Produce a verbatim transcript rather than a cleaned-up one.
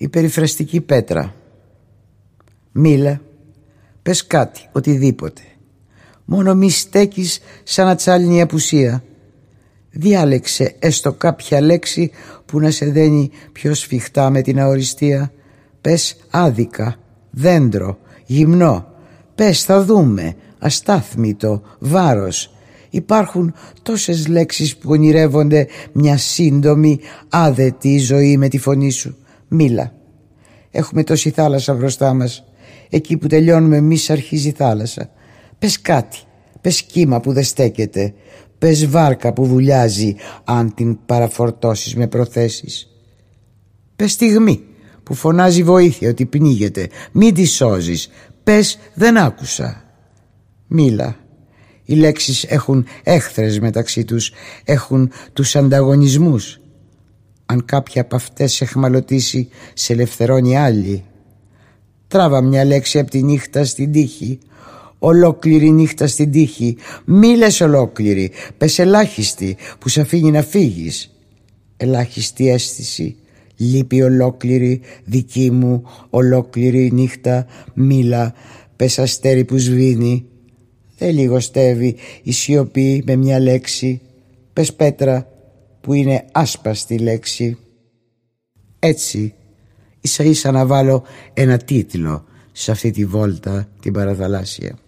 Η περιφραστική πέτρα. Μίλα, πες κάτι, οτιδήποτε. Μόνο μη στέκεις σαν ατσάλινη απουσία. Διάλεξε έστω κάποια λέξη που να σε δένει πιο σφιχτά με την αοριστία. Πες άδικα, δέντρο, γυμνό. Πες θα δούμε, αστάθμητο, βάρος. Υπάρχουν τόσες λέξεις που ονειρεύονται μια σύντομη, άδετη ζωή με τη φωνή σου. Μίλα. Έχουμε τόση θάλασσα μπροστά μας. Εκεί που τελειώνουμε εμείς αρχίζει η θάλασσα. Πες κάτι. Πες κύμα που δεν στέκεται. Πες βάρκα που βουλιάζει αν την παραφορτώσεις με προθέσεις. Πες στιγμή που φωνάζει βοήθεια ότι πνίγεται. Μην τη σώζεις. Πες δεν άκουσα. Μίλα. Οι λέξεις έχουν έχθρες μεταξύ τους. Έχουν τους ανταγωνισμούς. Αν κάποια από αυτές σε εχμαλωτήσει, σε ελευθερώνει άλλη. Τράβα μια λέξη από τη νύχτα στην τύχη. Ολόκληρη νύχτα στην τύχη. Μη λες ολόκληρη. Πες ελάχιστη που σε αφήνει να φύγεις. Ελάχιστη αίσθηση. Λείπει ολόκληρη δική μου ολόκληρη νύχτα. Μίλα. Πες αστέρι που σβήνει. Δεν λιγοστεύει η σιωπή με μια λέξη. Πες πέτρα που είναι άσπαστη λέξη. Έτσι ίσα ίσα να βάλω ένα τίτλο σε αυτή τη βόλτα την παραθαλάσσια.